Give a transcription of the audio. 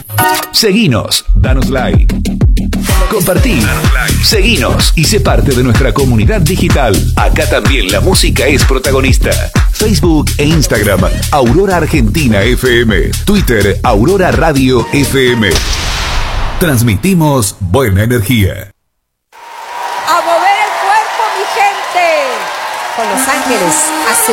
Seguinos, danos like. Compartí, seguinos y sé parte de nuestra comunidad digital. Acá también la música es protagonista. Facebook e Instagram, Aurora Argentina FM. Twitter, Aurora Radio FM. Transmitimos buena energía. ¡A mover el cuerpo, mi gente! Con Los Ángeles, así.